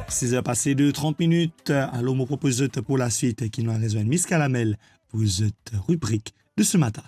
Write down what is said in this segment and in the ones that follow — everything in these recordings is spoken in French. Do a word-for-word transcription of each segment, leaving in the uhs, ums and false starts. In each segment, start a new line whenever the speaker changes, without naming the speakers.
six heures passées de trente minutes. Alors, je vous propose pour la suite qui nous a rejoint Miss Calamel pour cette rubrique de ce matin.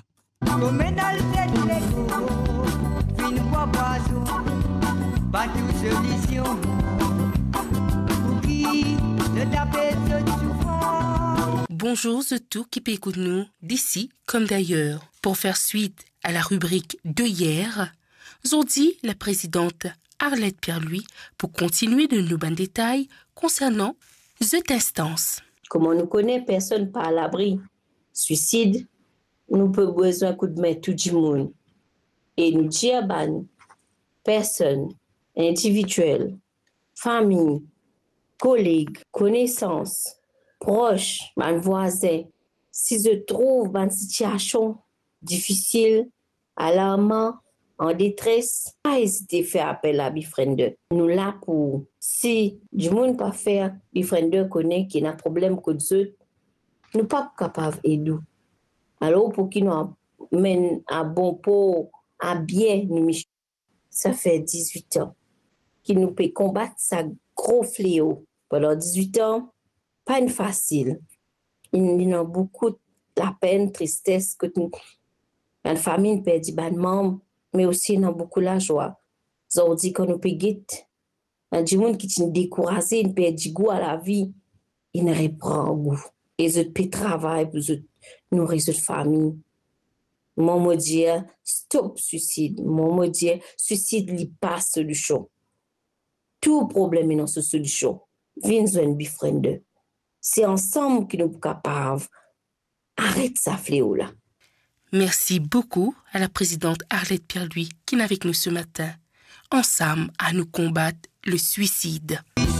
Bonjour à tous qui écoutent nous d'ici comme d'ailleurs. Pour faire suite à la rubrique de hier, aujourd'hui la présidente Arlette Pierre-Louis pour continuer de nous donner des détails concernant cette instance.
Comme on nous connaît, personne pas à l'abri. Suicide, nous peut besoin coup de main tout le monde. Et nous dire ben, personne, individuel, famille, collègues, connaissances, proches, ben voisins, si je trouve une situation difficile, alarmante, en détresse, pas hésiter à faire appel à Befriender. Nous là pour, si du monde pas faire, Befriender connaît qu'il y a un problème que nous nous pas capables d'aider. Alors pour qu'il nous mène à bon port, à bien nous, ça fait dix-huit ans qu'il nous peut combattre ça gros fléau. Pendant dix-huit ans, pas une facile. Il y a beaucoup de la peine, tristesse que nous, la famille perd des membres, mais aussi dans beaucoup la joie. Ça on dit qu'on nous peut guette. Il y a des gens qui sont découragés, ils perdent du goût à la vie, ils ne reprennent goût. Et ils peuvent travailler pour nourrir leur famille. Mon mot dit, stop suicide. Mon mot dit, suicide n'est pas solution. Tout problème est dans cette solution. Viens un Befriender. C'est ensemble que nous sommes capables. Arrête ça fléau là.
Merci beaucoup à la présidente Arlette Pierre-Louis qui est avec nous ce matin. Ensemble à nous combattre le suicide.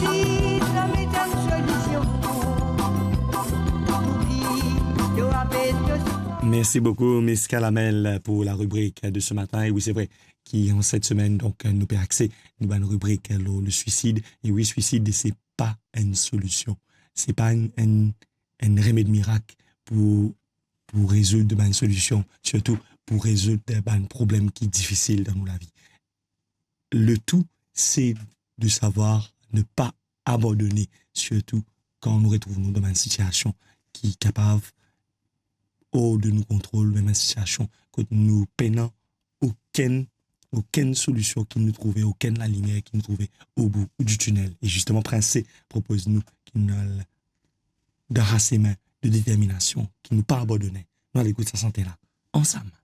Merci beaucoup, Miss Calamel, pour la rubrique de ce matin. Et oui, c'est vrai qu'en cette semaine, donc, nous avons accès à une rubrique, le, le suicide. Et oui, suicide, c'est pas une solution. C'est pas un, un, un remède miracle pour pour résoudre une solution, surtout pour résoudre un problème qui est difficile dans la vie. Le tout, c'est de savoir ne pas abandonner, surtout quand nous retrouvons dans une situation qui est capable hors de nous contrôle, même une situation que nous peinons aucune, aucune solution qui nous trouvait, aucune la lumière qui nous trouvait au bout du tunnel. Et justement, Prince propose-nous qu'il nous de rassemblement, de détermination, qui nous pas abandonner. Nous allons écouter sa santé là, ensemble.